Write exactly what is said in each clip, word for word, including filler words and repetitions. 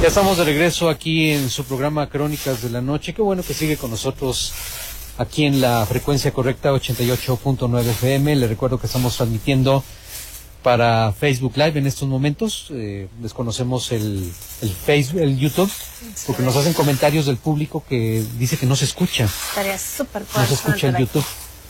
Ya estamos de regreso aquí en su programa Crónicas de la Noche. Qué bueno que sigue con nosotros aquí en la frecuencia correcta ochenta y ocho punto nueve F M. Le recuerdo que estamos transmitiendo para Facebook Live en estos momentos. Eh, desconocemos el, el Facebook, el YouTube, porque nos hacen comentarios del público que dice que no se escucha. Estaría súper No se escucha el YouTube.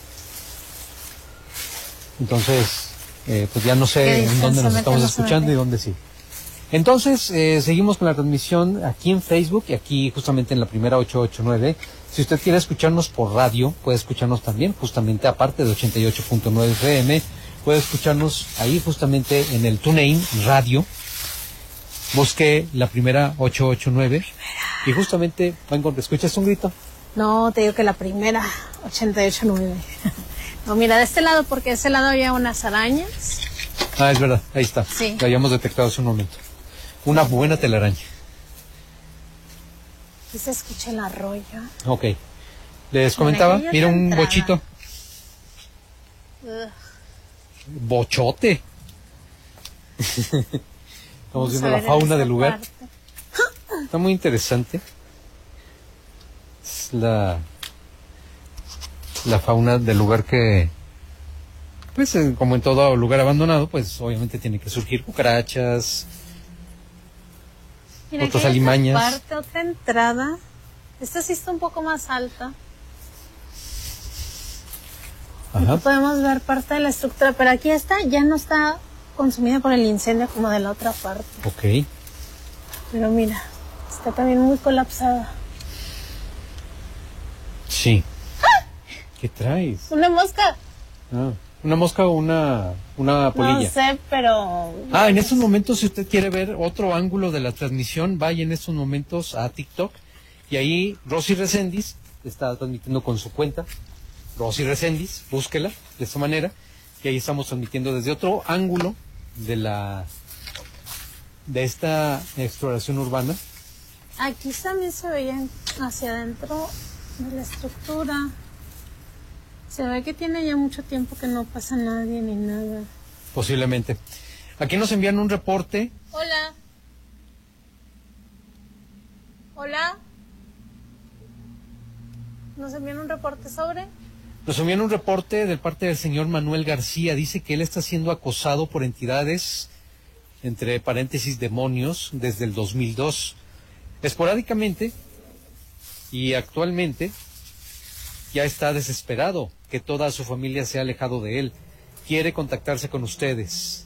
Entonces, eh, pues ya no sé en dónde nos estamos escuchando y dónde sí. Entonces, eh, seguimos con la transmisión aquí en Facebook y aquí justamente en la primera ochocientos ochenta y nueve. Si usted quiere escucharnos por radio, puede escucharnos también, justamente aparte de ochenta y ocho punto nueve F M, puede escucharnos ahí justamente en el TuneIn Radio. Busque la primera ochocientos ochenta y nueve y justamente va a encontrar. ¿Escuchas un grito? No, te digo que la primera ochenta y ocho punto nueve. No, mira, de este lado, porque de este lado había unas arañas. Ah, es verdad, ahí está. Sí. La habíamos detectado hace un momento. Una buena telaraña. Y se escucha el arroyo. Ok. Les comentaba, Bueno, mira un entrada. bochito. Ugh. Bochote. Estamos Vamos viendo a la ver en fauna esta del lugar. parte. Está muy interesante. Es la, la fauna del lugar que, pues eh, como en todo lugar abandonado, pues obviamente tiene que surgir cucarachas, Mira, otras aquí hay otra alimañas. parte, otra entrada. Esta sí está un poco más alta. Ajá. Aquí podemos ver parte de la estructura, pero aquí esta ya no está consumida por el incendio como de la otra parte. Ok. Pero mira, está también muy colapsada. Sí. ¿Qué traes? ¡Una mosca! Ah, ¿una mosca o una, una polilla? No sé, pero... Ah, en estos momentos, si usted quiere ver otro ángulo de la transmisión, vaya en estos momentos a TikTok y ahí Rosy Reséndiz está transmitiendo con su cuenta. Rosy Reséndiz, búsquela de esta manera y ahí estamos transmitiendo desde otro ángulo de la de esta exploración urbana. Aquí también se veía hacia adentro de la estructura. Se ve que tiene ya mucho tiempo que no pasa nadie ni nada. Posiblemente. Aquí nos envían un reporte. Hola. Hola. ¿Nos envían un reporte sobre? Nos envían un reporte de parte del señor Manuel García. Dice que él está siendo acosado por entidades, entre paréntesis, demonios, desde el dos mil dos. Esporádicamente y actualmente ya está desesperado que toda su familia se ha alejado de él. Quiere contactarse con ustedes.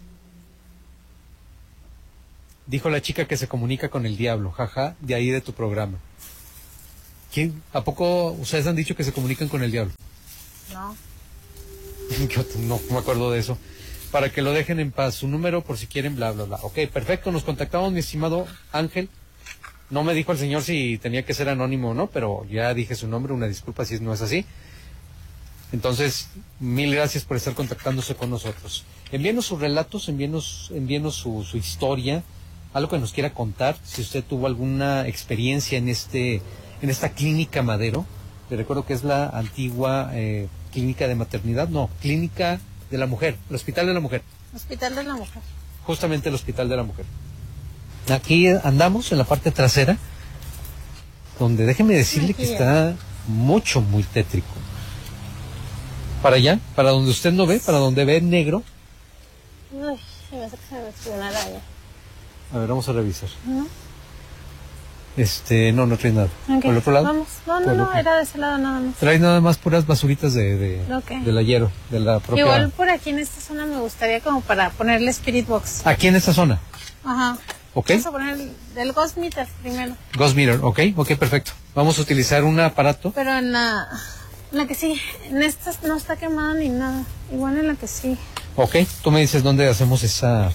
Dijo la chica que se comunica con el diablo, jaja, de ahí de tu programa. ¿Quién? ¿A poco ustedes han dicho que se comunican con el diablo? No. Yo no me acuerdo de eso. Para que lo dejen en paz. Su número por si quieren, bla, bla, bla. Ok, perfecto. Nos contactamos, mi estimado Ángel. No me dijo el señor si tenía que ser anónimo o no, pero ya dije su nombre. Una disculpa si no es así. Entonces, mil gracias por estar contactándose con nosotros. Envíenos sus relatos, envíenos, envíenos su, su historia, algo que nos quiera contar. Si usted tuvo alguna experiencia en este, en esta clínica Madero. Le recuerdo que es la antigua eh, clínica de maternidad, no, clínica de la mujer, el Hospital de la Mujer. Hospital de la Mujer. Justamente el Hospital de la Mujer. Aquí andamos en la parte trasera, donde déjeme decirle Aquí que ya. está mucho, muy tétrico. Para allá, para donde usted no ve, para donde ve negro. Uy, se me hace que se me subió una araña. A ver, vamos a revisar. ¿No? Este, no, no trae nada. Ok, ¿Por el otro lado? vamos. No, Por no, el no, otro. era de ese lado nada más. Trae nada más puras basuritas de, de, Ok. del ayer, de la propia... Igual por aquí en esta zona me gustaría como para ponerle Spirit Box. Aquí en esta zona, Ajá. ¿ok? Vamos a poner el, del Ghost Meter primero. Ghost Meter, ok, ok, perfecto. Vamos a utilizar un aparato. Pero en la, en la que sí, en esta no está quemada ni nada. Igual en la que sí. Ok, tú me dices dónde hacemos esa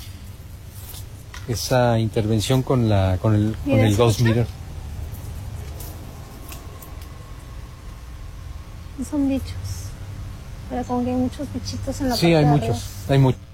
esa intervención con la con el con Mira, el Ghost ¿escucha? Meter. No son bichos. Pero como que hay muchos bichitos en la Sí, parte hay de muchos, arriba. hay muchos.